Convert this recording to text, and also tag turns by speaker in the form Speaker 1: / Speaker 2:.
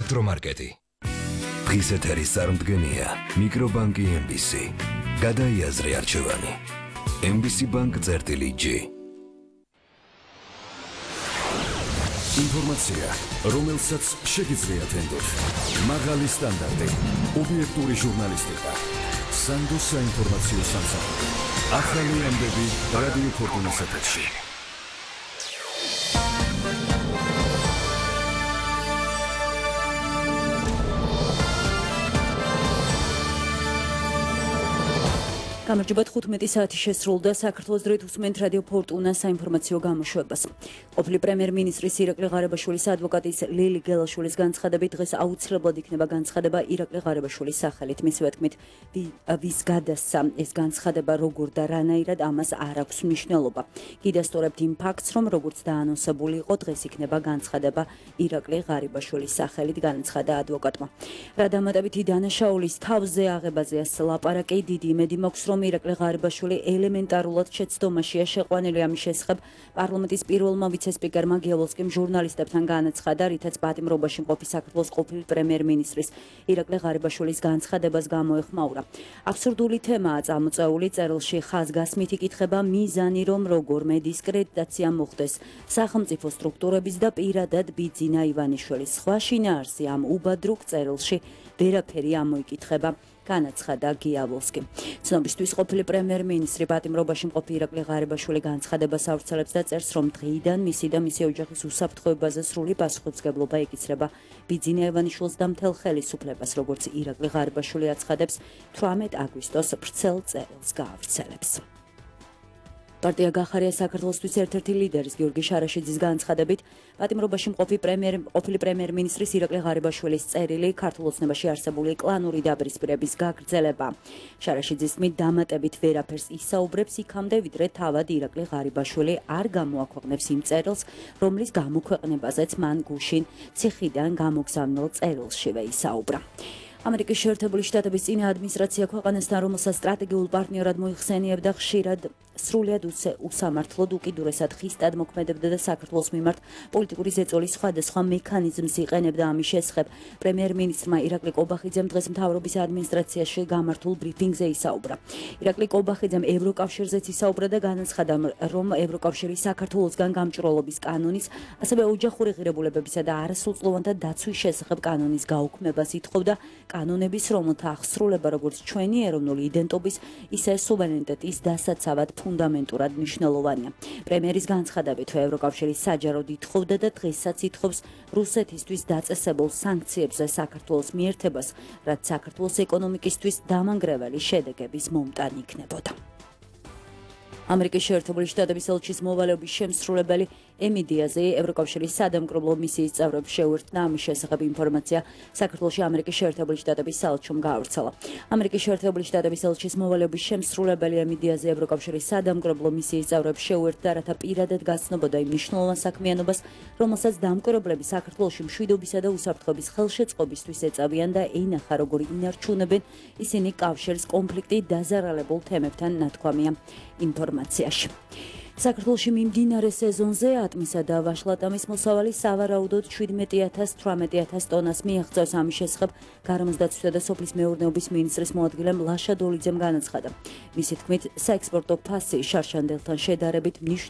Speaker 1: ელექტრომარკეტი. დღის ეთერის წარმდგენია მიკრობანკი MBC. გადაიაზრე არჩევანი. MBC bank.G. ინფორმაცია, რომელსაც შეგიძლიათ ენდოთ. მაღალი სტანდარტი, ობიექტური ჟურნალისტიკა. სანდოს საინფორმაციო სამსახური. ახალი ამბები რადიო ფორტუნის ეთერში.
Speaker 2: გამარჯობა 15 საათი შესრულდა საქართველოს დროით უსმენთ რადიო ფორტუნა საინფორმაციო გამოშვებას. ყოფილი პრემიერ-მინისტრის ირაკლი ღარიბაშვილის ადვოკატის ლილი გელაშვილის განცხადებით დღეს აუცილებლად იქნება განცხადება ირაკლი ღარიბაშვილის სახელით. მისივე თქმით, ვის გადასცა ეს განცხადება როგორ და რანაირად ამას არ აქვს მნიშვნელობა. გიდასტურებთ იმ ფაქტს, რომ როგორც დაანონსებული იყო, დღეს იქნება განცხადება ირაკლი ღარიბაშვილის სახელით, განაცხადა ადვოკატმა. რა დამატებითი დანაშაულის თავზე აღებაზეა ლაპარაკი, დიდი იმედი მაქვს, რომ ირაკლი ღარიბაშვილი ელემენტარულად შეცდომაშია შეყვანილი. ამის შესახებ პარლამენტის პირველმა ვიცე-სპიკერმა გიოლსკიმ ჟურნალისტებთან განაცხადა, რითაც პატიმრობაში მყოფი საქართველოს ყოფილი პრემიერ-მინისტრის ირაკლი ღარიბაშვილის განცხადებას გამოეხმაურა. აბსურდული თემაა წამოწეული წერილში ხაზგასმით იკითხება მიზანი, რომ როგორმე დისკრედიტაცია მოხდეს სახელმწიფო სტრუქტურების და პირადად ბიძინა ივანიშვილის. სხვა შინაარსი ამ უბადრუგ წერილში ვერაფერი ამოიკითხება. განაცხადა გიავოლსკი. ცნობისთვის ყოფილი პრემიერ-მინისტრი პატიმრობაში მყოფი ირაკლი ღარიბაშვილი განცხადებას ავრცელებს და წერს, რომ დღეიდან მისი და მისი ოჯახის უსაფრთხოებაზე სრული პასუხისმგებლობა ეკისრება ბიძინა ივანიშვილს და მთელ ხელისუფლებას, როგორც ირაკლი ღარიბაშვილი აცხადებს, 18 აგვისტოს ვრცელ წერილს გაავრცელებს. პარტია გახარია საქართველოსთვის ერთ-ერთი ლიდერის გიორგი შარაშიძის განცხადებით, პატიმრობაში მყოფი ყოფილი პრემიერ-მინისტრის ირაკლი ღარიბაშვილის წერილი ქართულ ოცნებაში არსებული კლანური დაპირისპირების გაგრძელება. შარაშიძის თქმით, დამატებით ვერაფერს ისაუბრებს იქამდე, ვიდრე თავად ირაკლი ღარიბაშვილი არ გამოაქვეყნებს იმ წერილს, რომლის გამოქვეყნებაზეც მან გუშინ ციხიდან გამოგზავნილ წერილშივე ისაუბრა. ამერიკის შეერთებული შტატების წინა ადმინისტრაცია ქვეყანასთან, რომელსაც სტრატეგიულ პარტნიორად მოიხსენიებდა, ხშირად სრულიად უსამართლოდ უკიდურესად ხისტად მოქმედებდა და საქართველოს მიმართ პოლიტიკური ზეწოლის სხვადასხვა მექანიზმს იყენებდა. ამის შესახებ პრემიერ-მინისტრმა ირაკლი კობახიძემ დღეს მთავრობის ადმინისტრაციაში გამართულ ბრიფინგზე ისაუბრა. ირაკლი კობახიძემ ევროკავშირზეც ისაუბრა და განაცხადა, რომ ევროკავშირი საქართველოსგან გამჭრელობის კანონის, ასევე ოჯახური ღირებულებებისა და არასრულწლოვანთა დაცვის შესახებ კანონის გაუქმებას ითხოვდა. კანონების, რომელთა აღსრულება როგორც ჩვენი ეროვნული იდენტობის, ისე სუვერენიტეტის დასაცავად ფუნდამენტურად მნიშვნელოვანია. პრემიერის განცხადებით, ევროკავშირი საჯაროდ ითხოვდა და დღესაც ითხოვს რუსეთისთვის დაწესებულ სანქციებზე საქართველოს მიერთებას, რაც საქართველოს ეკონომიკისთვის დამანგრეველი შედეგების მომტანი იქნებოდა. ამერიკის შეერთებული შტატების ელჩის მოვალეობის შემსრულებელი ემიდიაზე ევროკავშირის სადამკვირვებლო მისიის წევრებს შეუერთდა. ამის შესახებ ინფორმაცია საქართველოში ამერიკის შეერთებული შტატების საელჩომ გაავრცელა. ამერიკის შეერთებული შტატების ელჩის მოვალეობის შემსრულებელი ემიდიაზე ევროკავშირის სადამკვირვებლო მისიის წევრებს შეუერთდა, რათა პირადად გაცნობოდა იმ მნიშვნელოვან საქმიანობას, რომელსაც დამკვირვებლები საქართველოში მშვიდობისა და უსაფრთხოების ხელშეწყობისთვის ეწევიან და ენახა, როგორ ინარჩუნებენ ისინი კავშირს კონფლიქტით დაზარალებულ თემებთან, ნათქვამია ინფორმაციაში. საქართველოში მიმდინარე სეზონზე ატმისა და ვაშლატამის მოსავალი სავარაუდოდ 17,000-18,000 ტონას მიაღწევს. ამის შესახებ გარემოს დაცვისა და სოფლის მეურნეობის მინისტრის მოადგილემ ლაშა დოლიძემ განაცხადა. მისი თქმით, საექსპორტო ფასი შარშანდელთან შედარებით